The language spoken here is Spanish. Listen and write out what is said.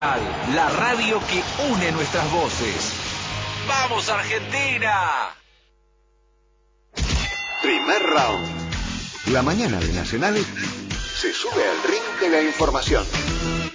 La radio que une nuestras voces. ¡Vamos, Argentina! Primer round. La mañana de Nacional se sube al ring de la información.